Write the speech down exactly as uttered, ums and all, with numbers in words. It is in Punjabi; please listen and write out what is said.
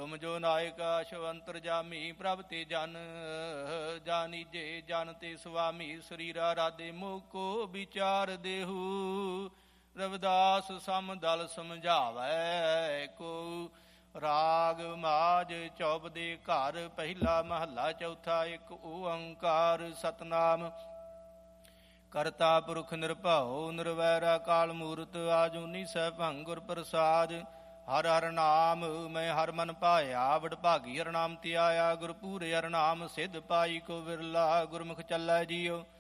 ਤੁਮ ਜੋ ਨਾਇਕ ਅਸ਼ਵੰਤਰ ਜਾਮੀ ਪ੍ਰਭ ਤੇ ਜਨ ਜਾਨੀਜੇ ਜਨ ਤੇ ਸੁਆਮੀ ਸਰੀਰਾ ਰਾਧੇ ਮੋਹ ਕੋ ਵਿਚਾਰ ਦੇਹੂ ਰਵਿਦਾਸ ਸਮ ਦਲ ਸਮਝਾਵੈ ਕੋ ਰਾਗ ਮਾਜ ਚੌਬ ਦੇ ਘਰ ਪਹਿਲਾ ਮਹੱਲਾ ਚੌਥਾ ਇੱਕ ਓੰਕਾਰ ਸਤਨਾਮ ਕਰਤਾ ਪੁਰਖ ਨਿਰਭਉ ਨਿਰਵੈਰ ਅਕਾਲ ਮੂਰਤ ਆਜੂਨੀ ਸੈਭੰ ਗੁਰ ਪ੍ਰਸਾਦ ਹਰ ਹਰ ਨਾਮ ਮੈਂ ਹਰ ਮਨ ਭਾਇਆ ਵਡਭਾਗੀ ਹਰ ਨਾਮ ਧਿਆਇਆ ਗੁਰਪੂਰੇ ਹਰ ਨਾਮ ਸਿੱਧ ਪਾਈ ਕੋ ਵਿਰਲਾ ਗੁਰਮੁਖ ਚੱਲੈ ਜੀਉ